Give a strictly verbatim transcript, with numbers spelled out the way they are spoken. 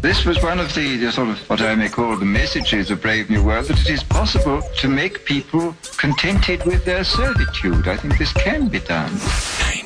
This was one of the, the sort of what I may call the messages of Brave New World, that it is possible to make people contented with their servitude. I think this can be done.